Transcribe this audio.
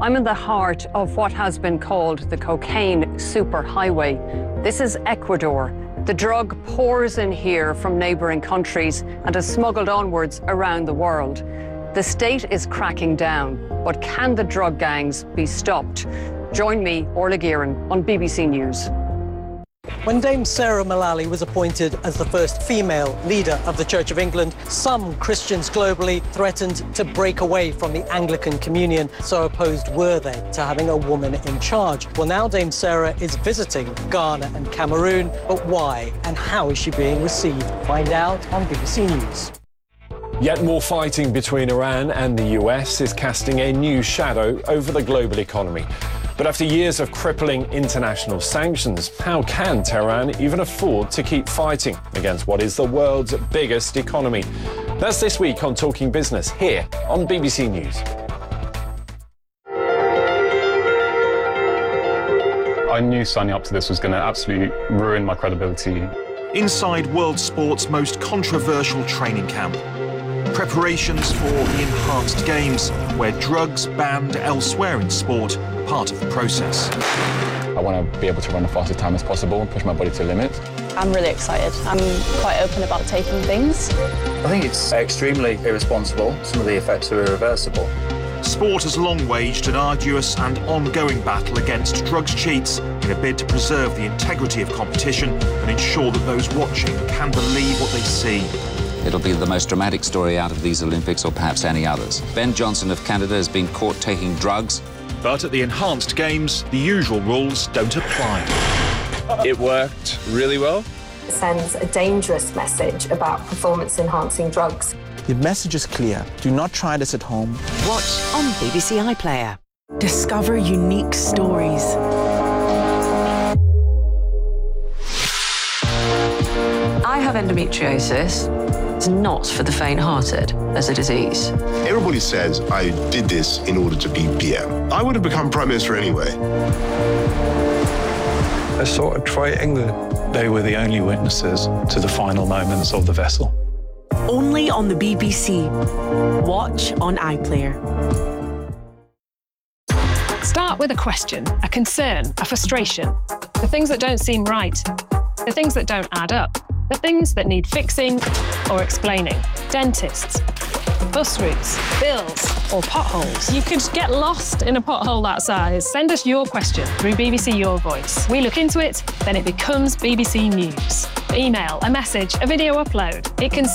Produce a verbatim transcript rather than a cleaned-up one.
I'm in the heart of what has been called the cocaine superhighway. This is Ecuador. The drug pours in here from neighbouring countries and is smuggled onwards around the world. The state is cracking down, but can the drug gangs be stopped? Join me, Orla Guerin, on B B C News. When Dame Sarah Mullally was appointed as the first female leader of the Church of England, some Christians globally threatened to break away from the Anglican Communion. So opposed were they to having a woman in charge. Well, now Dame Sarah is visiting Ghana and Cameroon. But why and how is she being received? Find out on B B C News. Yet more fighting between Iran and the U S is casting a new shadow over the global economy. But after years of crippling international sanctions, how can Tehran even afford to keep fighting against what is the world's biggest economy? That's this week on Talking Business, here on B B C News. I knew signing up to this was going to absolutely ruin my credibility. Inside world sport's most controversial training camp. Preparations for the Enhanced Games, where drugs banned elsewhere in sport are part of the process. I want to be able to run the fastest time as possible and push my body to the limit. I'm really excited. I'm quite open about taking things. I think it's extremely irresponsible. Some of the effects are irreversible. Sport has long waged an arduous and ongoing battle against drugs cheats in a bid to preserve the integrity of competition and ensure that those watching can believe what they see. It'll be the most dramatic story out of these Olympics or perhaps any others. Ben Johnson of Canada has been caught taking drugs. But at the Enhanced Games, the usual rules don't apply. It worked really well. It sends a dangerous message about performance-enhancing drugs. The message is clear. Do not try this at home. Watch on B B C iPlayer. Discover unique stories. I have endometriosis. It's not for the faint-hearted as a disease. Everybody says I did this in order to be P M. I would have become Prime Minister anyway. A sort of triangle. They were the only witnesses to the final moments of the vessel. Only on the B B C. Watch on iPlayer. Start with a question, a concern, a frustration. The things that don't seem right. The things that don't add up. The things that need fixing or explaining. Dentists, bus routes, bills, or potholes. You could get lost in a pothole that size. Send us your question through B B C Your Voice. We look into it, then it becomes B B C News. Email, a message, a video upload. It can